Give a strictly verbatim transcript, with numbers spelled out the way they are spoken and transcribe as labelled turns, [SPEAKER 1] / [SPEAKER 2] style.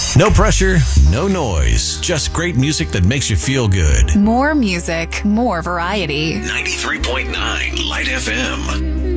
[SPEAKER 1] No pressure, no noise, just great music that makes you feel good.
[SPEAKER 2] More music, more variety.
[SPEAKER 1] ninety-three point nine Light F M.